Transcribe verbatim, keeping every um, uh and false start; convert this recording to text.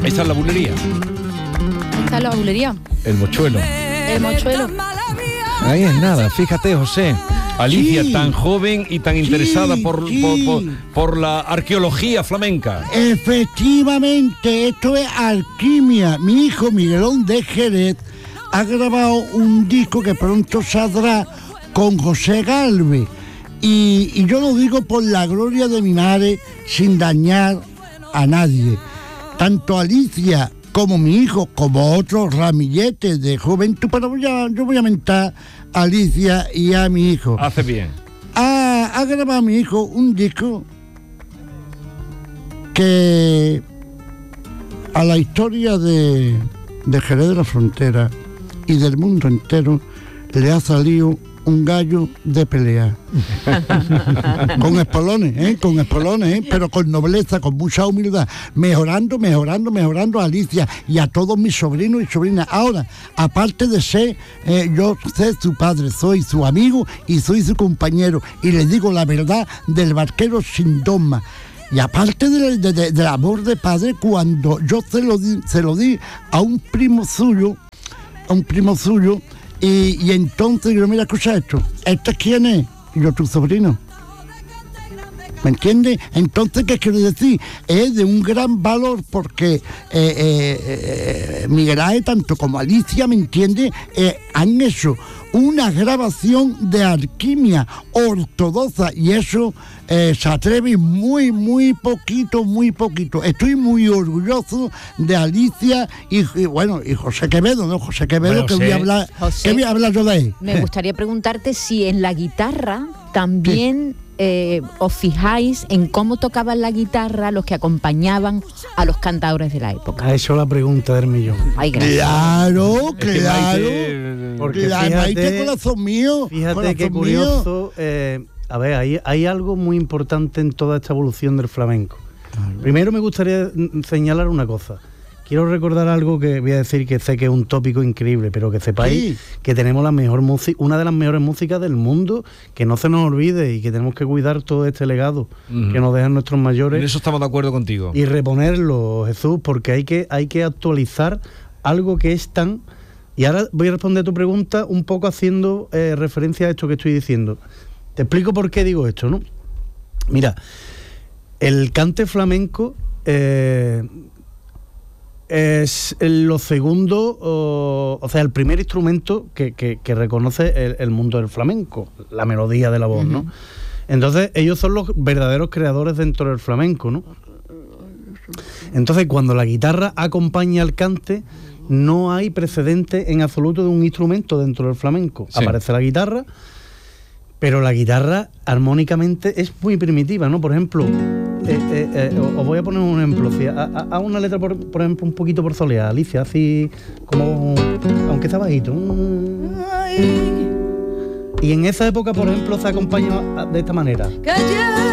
Esa es la bulería. Esta es la bulería. El mochuelo. El mochuelo. Ahí es nada, fíjate, José. Alicia, Sí. tan joven y tan interesada Sí, por, sí. por, por, por la arqueología flamenca. Efectivamente, esto es alquimia. Mi hijo Miguelón de Jerez ha grabado un disco que pronto saldrá con José Galvez. Y, y yo lo digo por la gloria de mi madre, sin dañar a nadie. Tanto Alicia como mi hijo, como otros ramilletes de juventud, pero voy a, yo voy a mentar a Alicia y a mi hijo. Hace bien. Ha, ha grabado mi hijo un disco que a la historia de, de Jerez de la Frontera y del mundo entero le ha salido un gallo de pelea. Con espolones, ¿eh? Con espolones, ¿eh? Pero con nobleza, con mucha humildad, mejorando, mejorando, mejorando a Alicia y a todos mis sobrinos y sobrinas. Ahora, aparte de ser, eh, yo sé su padre, soy su amigo y soy su compañero, y les digo la verdad del barquero sin dogma. Y aparte de, de, de, del amor de padre, cuando yo se lo di, se lo di a un primo suyo, a un primo suyo, y, y entonces yo, mira, escucha esto, ¿este quién es? Y yo, tu sobrino. ¿Me entiendes? Entonces, ¿qué quiero decir? Es de un gran valor porque eh, eh, eh, Miguel Ángel, tanto como Alicia, ¿me entiendes? Eh, han hecho una grabación de alquimia ortodoxa y eso eh, se atreve muy, muy poquito, muy poquito. Estoy muy orgulloso de Alicia y, y bueno, y José Quevedo, ¿no? José Quevedo, Bueno, que sí. voy a hablar, José, ¿qué voy a hablar yo de él? Me gustaría preguntarte si en la guitarra también eh, os fijáis en cómo tocaban la guitarra los que acompañaban a los cantadores de la época. Ha hecho la pregunta del millón. Ay, gracias. Claro, Es que claro. Maite- Porque Claro, fíjate- Maite, corazón mío. Fíjate corazón qué mío. curioso. eh, a ver, hay, hay algo muy importante en toda esta evolución del flamenco. Primero me gustaría mm, señalar una cosa. Quiero recordar algo que voy a decir que sé que es un tópico increíble, pero que sepáis Sí. que tenemos la mejor música, una de las mejores músicas del mundo, que no se nos olvide y que tenemos que cuidar todo este legado Ujú. que nos dejan nuestros En mayores eso estamos de acuerdo contigo. y reponerlo, Jesús, porque hay que, hay que actualizar algo que es tan... Y ahora voy a responder a tu pregunta un poco haciendo eh, referencia a esto que estoy diciendo. Te explico por qué digo esto, ¿no? Mira, el cante flamenco eh, es lo segundo, o, o sea, el primer instrumento que, que, que reconoce el, el mundo del flamenco, la melodía de la voz, ¿no? Entonces, ellos son los verdaderos creadores dentro del flamenco, ¿no? Entonces, cuando la guitarra acompaña al cante, no hay precedente en absoluto de un instrumento dentro del flamenco. Sí. Aparece la guitarra, pero la guitarra armónicamente es muy primitiva, ¿no? Por ejemplo, eh, eh, eh, os voy a poner un ejemplo. Si, a, a, a una letra, por, por ejemplo, un poquito por soleá, Alicia, así como, aunque está bajito. Y en esa época, por ejemplo, se acompaña de esta manera.